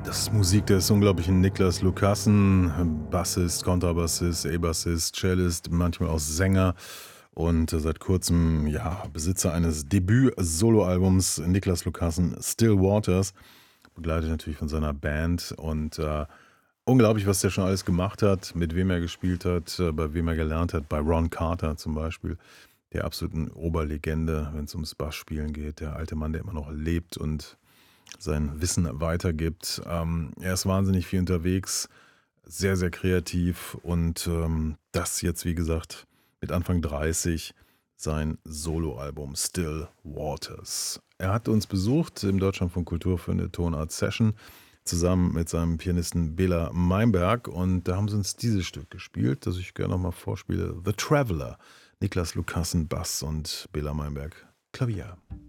Das ist Musik des unglaublichen Niklas Lucassen, Bassist, Kontrabassist, E-Bassist, Cellist, manchmal auch Sänger und seit kurzem, ja, Besitzer eines Debüt-Soloalbums, Niklas Lucassen, Still Waters, begleitet natürlich von seiner Band und unglaublich, was der schon alles gemacht hat, mit wem er gespielt hat, bei wem er gelernt hat, bei Ron Carter zum Beispiel, der absoluten Oberlegende, wenn es ums Bassspielen geht, der alte Mann, der immer noch lebt und sein Wissen weitergibt. Er ist wahnsinnig viel unterwegs, sehr, sehr kreativ und das jetzt, wie gesagt, mit Anfang 30 sein Soloalbum Still Waters. Er hat uns besucht im Deutschlandfunk Kultur für eine Tonart Session zusammen mit seinem Pianisten Bela Meinberg und da haben sie uns dieses Stück gespielt, das ich gerne nochmal vorspiele. The Traveler, Niklas Lucassen Bass und Bela Meinberg Klavier.